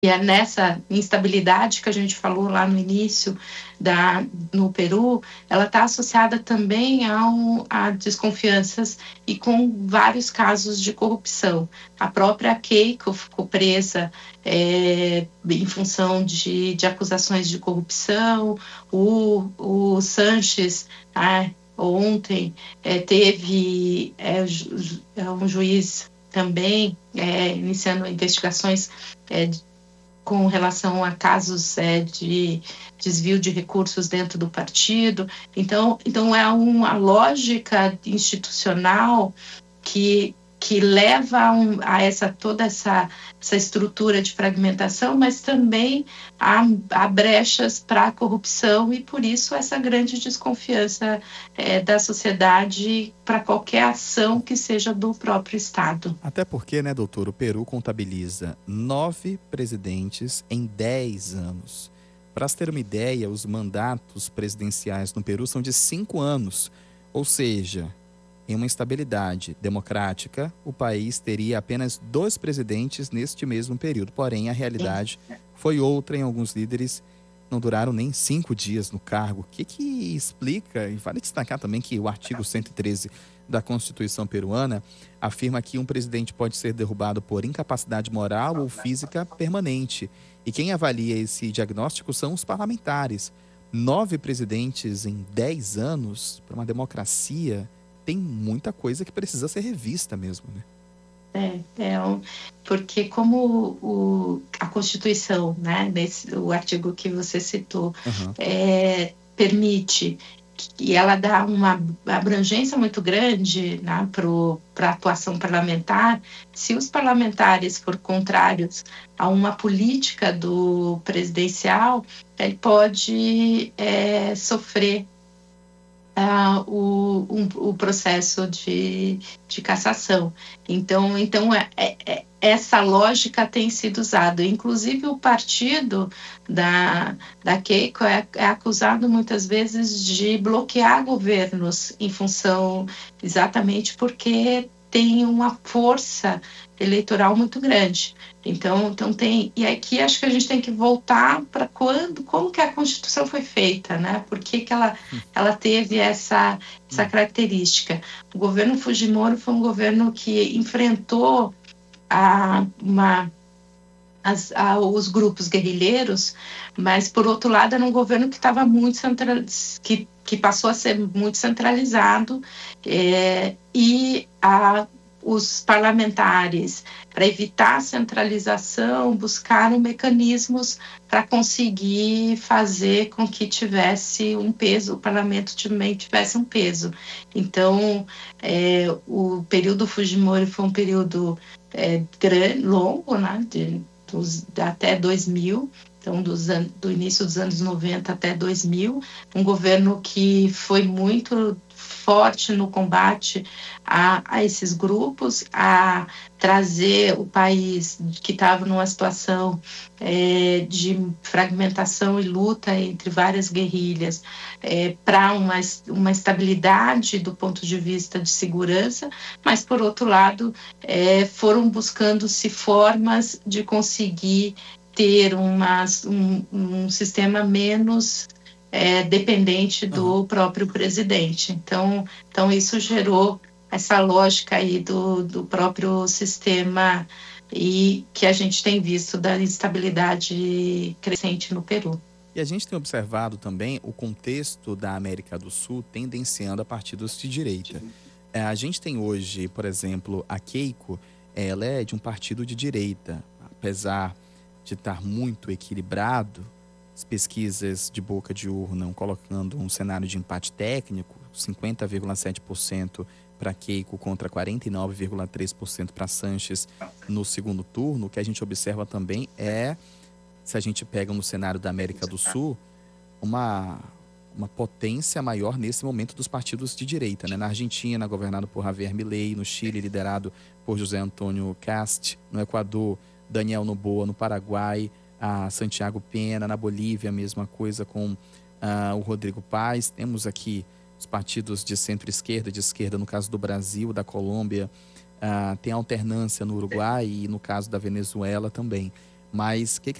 E é nessa instabilidade que a gente falou lá no início, no Peru, ela está associada também a desconfianças e com vários casos de corrupção. A própria Keiko ficou presa em função de acusações de corrupção, o Sanches, ontem, teve um juiz também iniciando investigações com relação a casos de desvio de recursos dentro do partido. Então é uma lógica institucional que leva a toda essa estrutura de fragmentação, mas também há brechas para a corrupção, e por isso essa grande desconfiança da sociedade para qualquer ação que seja do próprio Estado. Até porque, né, doutor, o Peru contabiliza 9 presidentes em 10 anos. Para se ter uma ideia, os mandatos presidenciais no Peru são de 5 anos, ou seja, em uma estabilidade democrática, o país teria apenas 2 presidentes neste mesmo período. Porém, a realidade foi outra. Em alguns líderes não duraram nem 5 dias no cargo. O que explica, e vale destacar também que o artigo 113 da Constituição peruana afirma que um presidente pode ser derrubado por incapacidade moral ou física permanente. E quem avalia esse diagnóstico são os parlamentares. 9 presidentes em 10 anos, para uma democracia, tem muita coisa que precisa ser revista mesmo, né? Porque como a Constituição, né, o artigo que você citou, permite, e ela dá uma abrangência muito grande, né, para a atuação parlamentar. Se os parlamentares forem contrários a uma política do presidencial, ele pode sofrer o processo de cassação. Então essa lógica tem sido usada. Inclusive, o partido da Keiko é acusado muitas vezes de bloquear governos em função, exatamente porque tem uma força eleitoral muito grande. Então tem, e aqui acho que a gente tem que voltar para como que a Constituição foi feita, né? Por que ela teve essa característica? O governo Fujimori foi um governo que enfrentou os grupos guerrilheiros, mas por outro lado era um governo que estava muito que passou a ser muito centralizado, e os parlamentares, para evitar a centralização, buscaram mecanismos para conseguir fazer com que tivesse um peso, o parlamento também tivesse um peso. Então, o período Fujimori foi um período longo, né, até 2000, então do início dos anos 90 até 2000, um governo que foi muito forte no combate a esses grupos, a trazer o país que estava numa situação de fragmentação e luta entre várias guerrilhas para uma estabilidade do ponto de vista de segurança, mas, por outro lado, foram buscando-se formas de conseguir ter um sistema menos dependente do próprio presidente. Então isso gerou essa lógica aí do próprio sistema, e que a gente tem visto da instabilidade crescente no Peru. E a gente tem observado também o contexto da América do Sul tendenciando a partidos de direita. A gente tem hoje, por exemplo, a Keiko, ela é de um partido de direita, apesar de estar muito equilibrado. As pesquisas de boca de urna colocando um cenário de empate técnico, 50,7% para Keiko contra 49,3% para Sanches no segundo turno. O que a gente observa também se a gente pega no cenário da América do Sul, uma potência maior nesse momento dos partidos de direita, né? Na Argentina, governado por Javier Milei; no Chile, liderado por José Antônio Kast; no Equador, Daniel Noboa; no Paraguai, a Santiago Pena; na Bolívia, a mesma coisa com o Rodrigo Paz. Temos aqui os partidos de centro-esquerda, de esquerda, no caso do Brasil, da Colômbia, tem alternância no Uruguai e no caso da Venezuela também. Mas o que